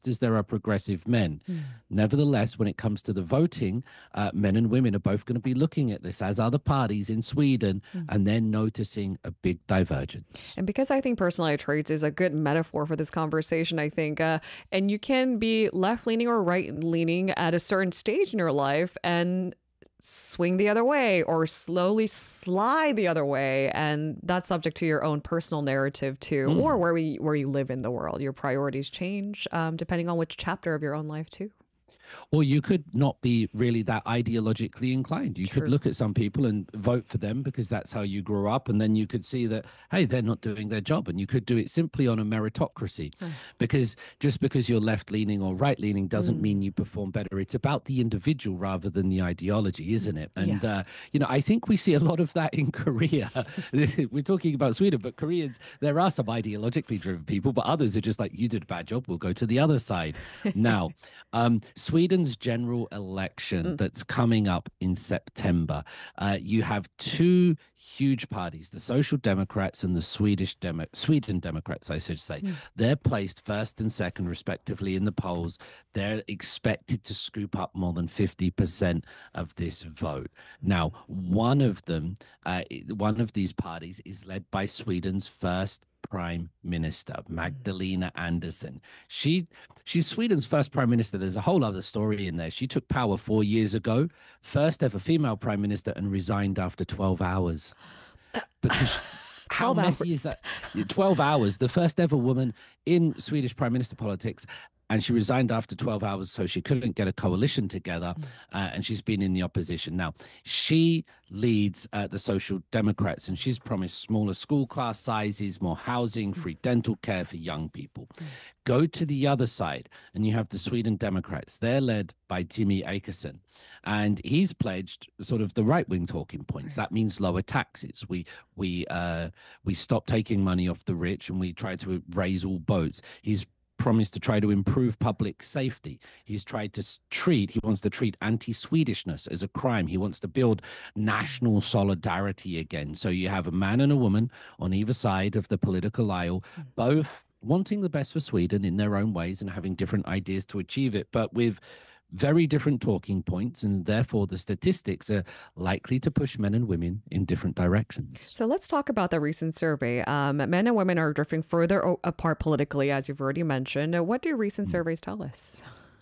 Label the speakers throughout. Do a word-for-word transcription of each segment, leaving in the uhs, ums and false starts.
Speaker 1: just as there are progressive men. Mm. Nevertheless, when it comes to the voting, uh, men and women are both going to be looking at this, as other parties in Sweden, mm. and they're noticing a big divergence.
Speaker 2: And because I think personality traits is a good metaphor for this conversation, I think, uh, and you can be left-leaning or right-leaning at a certain stage in your life and swing the other way or slowly slide the other way, and that's subject to your own personal narrative too, mm. or where we where you live in the world. Your priorities change um, depending on which chapter of your own life too.
Speaker 1: Or you could not be really that ideologically inclined. You
Speaker 2: True.
Speaker 1: could look at some people and vote for them because that's how you grew up. And then you could see that, hey, they're not doing their job. And you could do it simply on a meritocracy. Mm. Because just because you're left-leaning or right-leaning doesn't mm. mean you perform better. It's about the individual rather than the ideology, isn't it? And, yeah. uh, you know, I think we see a lot of that in Korea. We're talking about Sweden, but Koreans, there are some ideologically driven people, but others are just like, you did a bad job, we'll go to the other side. Now, um, Sweden Sweden's general election mm. that's coming up in September, uh, you have two huge parties, the Social Democrats and the Swedish Demo- Sweden Democrats, I should say. Mm. They're placed first and second, respectively, in the polls. They're expected to scoop up more than fifty percent of this vote. Now, one of them, uh, one of these parties is led by Sweden's first Prime Minister, Magdalena Andersson. She she's Sweden's first Prime Minister. There's a whole other story in there. She took power four years ago, first ever female Prime Minister, and resigned after twelve hours. Because how messy is that? twelve hours, the first ever woman in Swedish Prime Minister politics. And she resigned after twelve hours, so she couldn't get a coalition together, uh, and she's been in the opposition. Now, she leads uh, the Social Democrats, and she's promised smaller school class sizes, more housing, free dental care for young people. Go to the other side, and you have the Sweden Democrats. They're led by Jimmy Åkesson, and he's pledged sort of the right-wing talking points. That means lower taxes. We we uh, we stop taking money off the rich, and we try to raise all boats. He's promised to try to improve public safety. He's tried to treat, he wants to treat anti-Swedishness as a crime. He wants to build national solidarity again. So you have a man and a woman on either side of the political aisle, both wanting the best for Sweden in their own ways and having different ideas to achieve it, but with very different talking points, and therefore the statistics are likely to push men and women in different directions.
Speaker 2: So let's talk about the recent survey. Um, men and women are drifting further o- apart politically, as you've already mentioned. What do recent surveys tell us?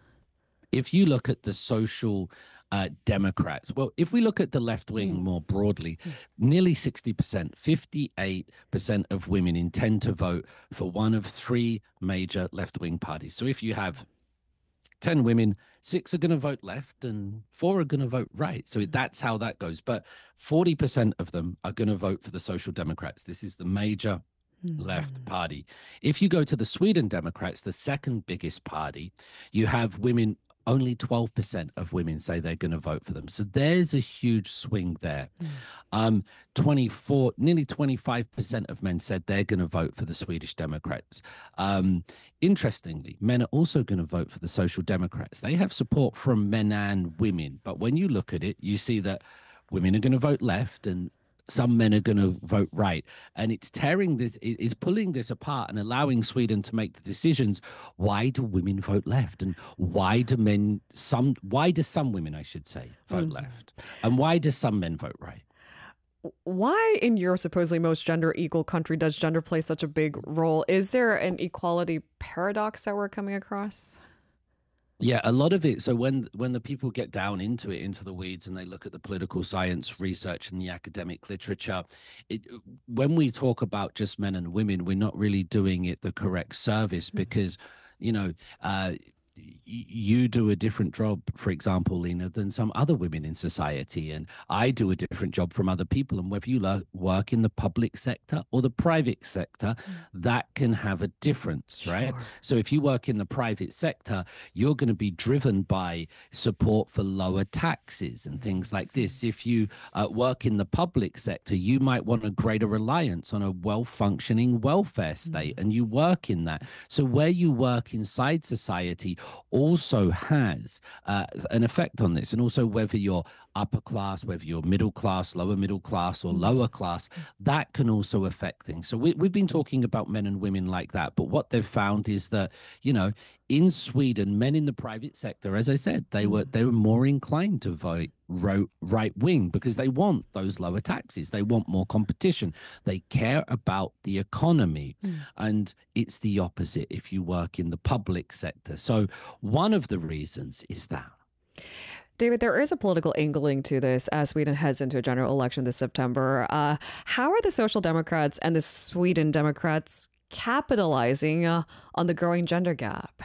Speaker 1: If you look at the social uh, Democrats, well, if we look at the left wing
Speaker 2: Mm.
Speaker 1: more broadly, nearly sixty percent, fifty-eight percent of women intend to vote for one of three major left wing parties. So if you have ten women, six are going to vote left and four are going to vote right. So that's how that goes. But forty percent of them are going to vote for the Social Democrats. This is the major mm. left party. If you go to the Sweden Democrats, the second biggest party, you have women, only twelve percent of women say they're going to vote for them. So there's a huge swing there. Mm. Um, twenty-four, nearly twenty-five percent of men said they're going to vote for the Swedish Democrats. Um, interestingly, men are also going to vote for the Social Democrats. They have support from men and women. But when you look at it, you see that women are going to vote left and some men are going to vote right. And it's tearing this, it's pulling this apart and allowing Sweden to make the decisions. Why do women vote left? And why do men, some, why do some women, I should say, vote mm. left? And why do some men vote right?
Speaker 2: Why in your supposedly most gender equal country does gender play such a big role? Is there an equality paradox that we're coming across?
Speaker 1: Yeah, a lot of it. So when when the people get down into it, into the weeds, and they look at the political science research and the academic literature, it, when we talk about just men and women, we're not really doing it the correct service because, you know, uh, you do a different job, for example, Lena, than some other women in society. And I do a different job from other people. And whether you lo- work in the public sector or the private sector, mm. that can have a difference, sure. right? So if you work in the private sector, you're going to be driven by support for lower taxes and things like this. If you uh, work in the public sector, you might want a greater reliance on a well-functioning welfare state, mm. and you work in that. So where you work inside society also has uh, an effect on this, and also whether you're upper class, whether you're middle class, lower middle class, or lower class, that can also affect things. So we, we've been talking about men and women like that, but what they've found is that, you know, in Sweden, men in the private sector, as I said, they were they were more inclined to vote right wing because they want those lower taxes. They want more competition. They care about the economy. Mm. And it's the opposite if you work in the public sector. So one of the reasons is that.
Speaker 2: David, there is a political angling to this as Sweden heads into a general election this September. Uh, how are the Social Democrats and the Sweden Democrats capitalizing uh, on the growing gender gap?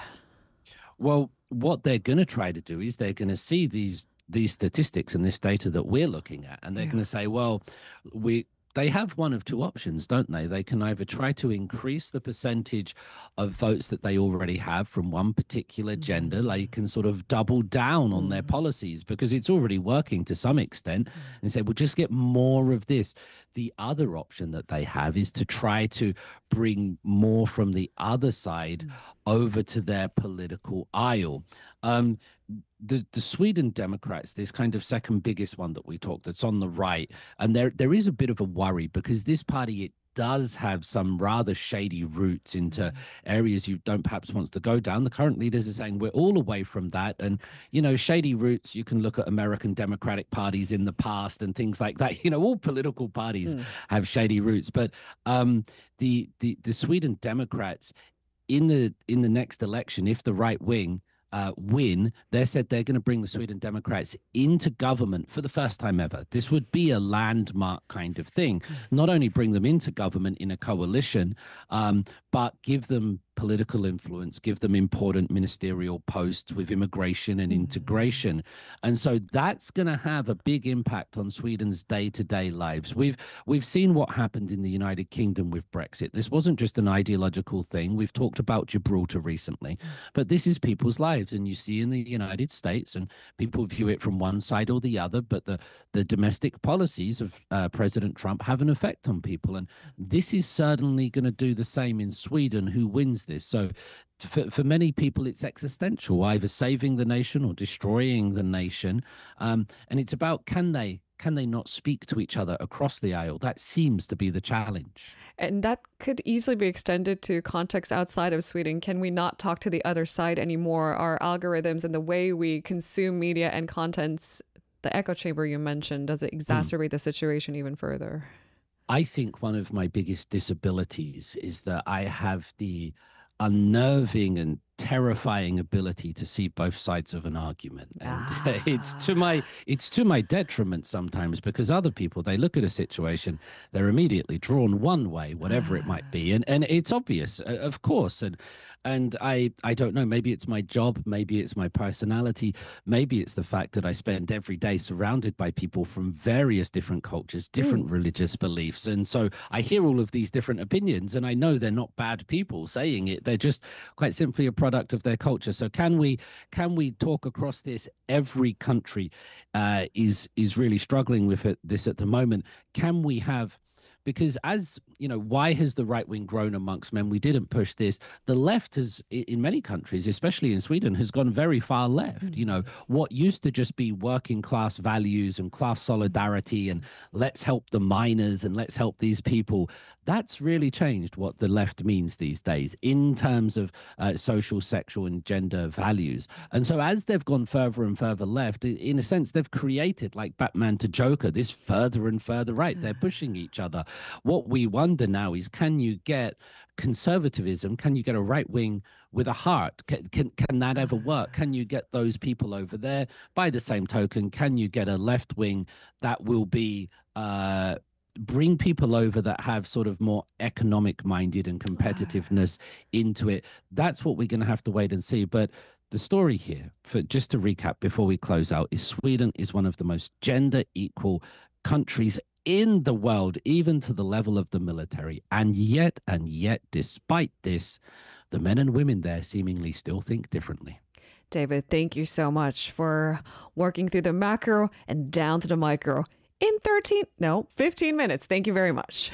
Speaker 1: Well, what they're going to try to do is they're going to see these these statistics and this data that we're looking at, and they're yeah. going to say, well, we they have one of two options, don't they? They can either try to increase the percentage of votes that they already have from one particular gender. Mm-hmm. They can sort of double down on mm-hmm. their policies because it's already working to some extent, mm-hmm. and say, well, just get more of this. The other option that they have is to try to bring more from the other side mm-hmm. over to their political aisle. Um, The, the Sweden Democrats, this kind of second biggest one that we talked, that's on the right, and there there is a bit of a worry because this party, it does have some rather shady roots into areas you don't perhaps want to go down. The current leaders are saying we're all away from that. And, you know, shady roots, you can look at American Democratic parties in the past and things like that. You know, all political parties mm. have shady roots. But um, the, the, the Sweden Democrats in the in the next election, if the right wing Uh, win, they said they're going to bring the Sweden Democrats into government for the first time ever. This would be a landmark kind of thing. Not only bring them into government in a coalition, um, but give them political influence, give them important ministerial posts with immigration and integration. And so that's going to have a big impact on Sweden's day-to-day lives. We've we've seen what happened in the United Kingdom with Brexit. This wasn't just an ideological thing. We've talked about Gibraltar recently, but this is people's lives. And you see in the United States, and people view it from one side or the other, but the, the domestic policies of uh, President Trump have an effect on people. And this is certainly going to do the same in Sweden. Who wins this? So for, for many people, it's existential, either saving the nation or destroying the nation. Um, and it's about, can they can they not speak to each other across the aisle? That seems to be the challenge.
Speaker 2: And that could easily be extended to contexts outside of Sweden. Can we not talk to the other side anymore? Our algorithms and the way we consume media and contents, the echo chamber you mentioned, does it exacerbate mm. the situation even further?
Speaker 1: I think one of my biggest disabilities is that I have the unnerving and terrifying ability to see both sides of an argument, and ah. it's to my it's to my detriment sometimes, because other people, they look at a situation, they're immediately drawn one way, whatever ah. it might be, and and it's obvious, uh, of course, and and I I don't know, maybe it's my job, maybe it's my personality, maybe it's the fact that I spend every day surrounded by people from various different cultures, different mm. religious beliefs, and so I hear all of these different opinions, and I know they're not bad people saying it, they're just quite simply a product of their culture. So can we can we talk across this? Every country uh, is is really struggling with it, this at the moment. Can we have, because as you know, why has the right wing grown amongst men? We didn't push this. The left has, in many countries, especially in Sweden, has gone very far left. Mm-hmm. You know, what used to just be working class values and class solidarity and let's help the miners and let's help these people, that's really changed what the left means these days in terms of uh, social, sexual and gender values. And so as they've gone further and further left, in a sense, they've created, like Batman to Joker, this further and further right. They're pushing each other. What we wonder now is, can you get conservatism? Can you get a right wing with a heart? Can, can, can that ever work? Can you get those people over there? By the same token, can you get a left wing that will be uh, bring people over that have sort of more economic minded and competitiveness into it? That's what we're going to have to wait and see. But the story here, for just to recap before we close out, is Sweden is one of the most gender equal countries in the world, even to the level of the military. And yet, and yet, despite this, the men and women there seemingly still think differently.
Speaker 2: David, thank you so much for working through the macro and down to the micro in thirteen, no, fifteen minutes. Thank you very much.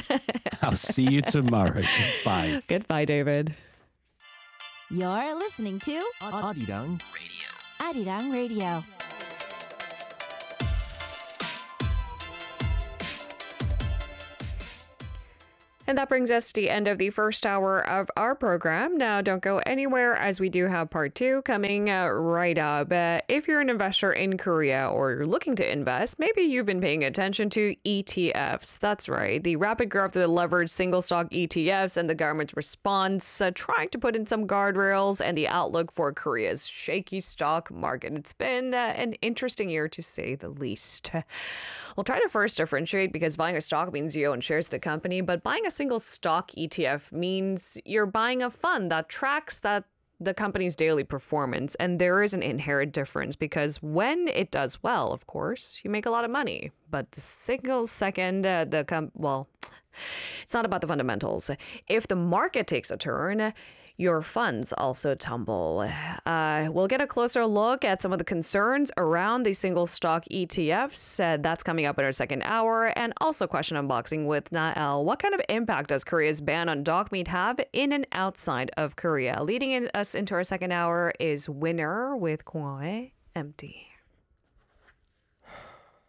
Speaker 1: I'll see you tomorrow. Goodbye.
Speaker 2: Goodbye, David.
Speaker 3: You're listening to Arirang Radio. Arirang Radio.
Speaker 2: And that brings us to the end of the first hour of our program. Now, don't go anywhere as we do have part two coming uh, right up. Uh, if you're an investor in Korea or you're looking to invest, maybe you've been paying attention to E T Fs. That's right. The rapid growth of the leveraged single stock E T Fs and the government's response, uh, trying to put in some guardrails and the outlook for Korea's shaky stock market. It's been uh, an interesting year to say the least. We'll try to first differentiate because buying a stock means you own shares of the company, but buying a single stock E T F means you're buying a fund that tracks that the company's daily performance. And there is an inherent difference because when it does well, of course, you make a lot of money. But the single second, uh, the com- well, it's not about the fundamentals. If the market takes a turn, your funds also tumble. Uh, we'll get a closer look at some of the concerns around the single stock E T Fs. Uh, that's coming up in our second hour. And also question unboxing with Nael. What kind of impact does Korea's ban on dog meat have in and outside of Korea? Leading in, us into our second hour is Winner with Kwon Empty.